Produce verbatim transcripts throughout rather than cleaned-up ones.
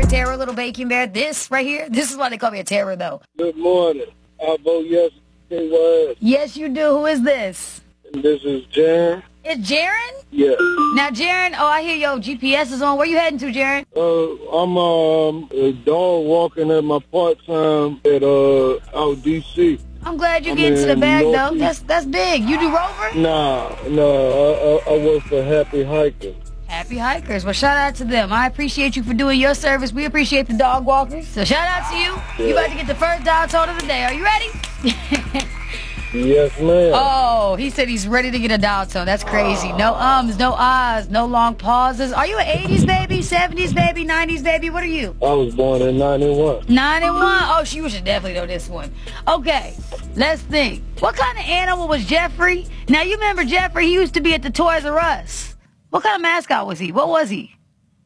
Terror, little bacon bear. This right here, this is why they call me a terror, though. Good morning. I vote yes. Word. Yes, you do. Who is this? This is Jaron. It's Jaron? Yeah. Now, Jaron, oh, I hear your G P S is on. Where you heading to, Jaron? Uh, I'm um a dog walking at my part-time at uh out D C. I'm glad you're I'm getting to the in bag, though. Northeast. That's that's big. You do Rover? Nah, no, I, I, I work for Happy Hiker. Happy Hikers. Well, shout out to them. I appreciate you for doing your service. We appreciate the dog walkers. So shout out to you. Yeah. You about to get the first dog told of the day. Are you ready? Yes, ma'am. Oh, he said he's ready to get a dial tone. That's crazy. No ums, no ahs, no long pauses. Are you an eighties baby, seventies baby, nineties baby? What are you? I was born in ninety-one. ninety-one? Oh, you should definitely know this one. Okay, let's think. What kind of animal was Jeffrey? Now, you remember Jeffrey, he used to be at the Toys R Us. What kind of mascot was he? What was he?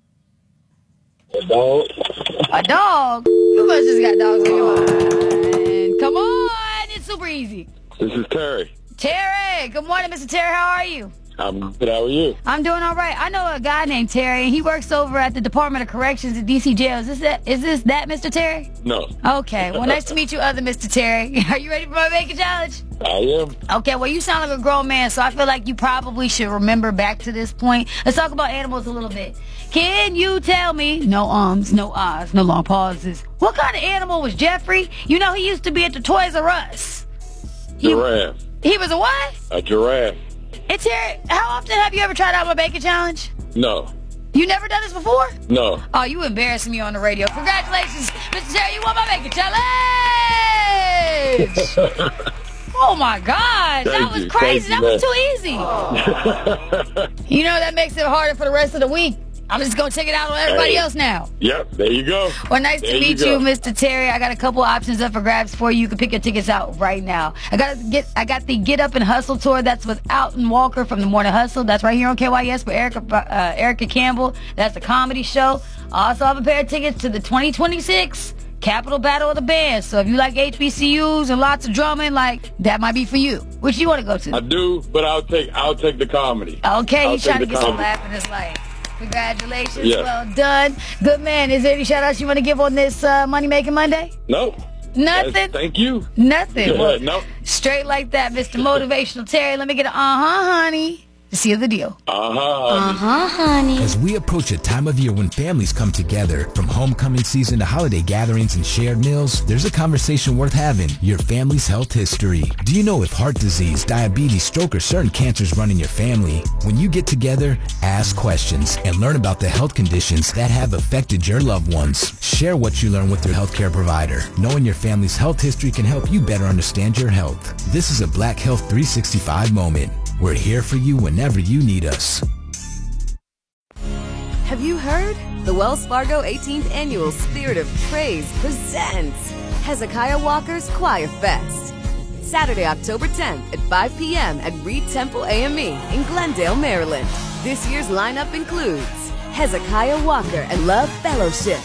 A dog. A dog? You must just got dogs on your mind. Come on, it's super easy. This is Terry. Terry, good morning, Mister Terry. How are you? I'm good. How are you? I'm doing all right. I know a guy named Terry, and he works over at the Department of Corrections at D C Jail. Is this that? Is this that, Mister Terry? No. Okay. Well, nice to meet you, other Mister Terry. Are you ready for my bacon challenge? I am. Okay. Well, you sound like a grown man, so I feel like you probably should remember back to this point. Let's talk about animals a little bit. Can you tell me, no ums, no ahs, no long pauses, what kind of animal was Jeffrey? You know, he used to be at the Toys R Us. He, Giraffe. he was a what? A giraffe. Hey, Terry, how often have you ever tried out my bacon challenge? No. You never done this before? No. Oh, you embarrassing me on the radio. Congratulations, Mister Terry. You won my bacon challenge. Oh, my God. Thank that was you. crazy. Thank That you, was too easy. You know, that makes it harder for the rest of the week. I'm just going to take it out on everybody Hey. else now. Yep. There you go. Well, nice There to meet you you, go. Mister Terry. I got a couple options up for grabs for you. You can pick your tickets out right now. I got to get. I got the Get Up and Hustle tour. That's with Alton Walker from the Morning Hustle. That's right here on K Y S with Erica uh, Erica Campbell. That's a comedy show. I also have a pair of tickets to the twenty twenty-six Capital Battle of the Bands. So if you like H B C Us and lots of drumming, like, that might be for you. Which you want to go to? I do, but I'll take I'll take the comedy. Okay, I'll he's trying to take get the some comedy. laugh in his life. Congratulations. Yeah. Well done. Good man. Is there any shout-outs you want to give on this uh, Money Making Monday? No. Nothing? Yes, thank you. Nothing. Well, no. straight like that, Mister Motivational Terry. Let me get an uh-huh, honey, to seal the deal. Uh-huh. Uh-huh, honey. As we approach a time of year when families come together, from homecoming season to holiday gatherings and shared meals, there's a conversation worth having: your family's health history. Do you know if heart disease, diabetes, stroke, or certain cancers run in your family? When you get together, ask questions and learn about the health conditions that have affected your loved ones. Share what you learn with your healthcare provider. Knowing your family's health history can help you better understand your health. This is a Black Health three sixty-five moment. We're here for you whenever you need us. Have you heard? The Wells Fargo eighteenth Annual Spirit of Praise presents Hezekiah Walker's Choir Fest. Saturday, October tenth at five p.m. at Reed Temple A M E in Glendale, Maryland. This year's lineup includes Hezekiah Walker and Love Fellowship,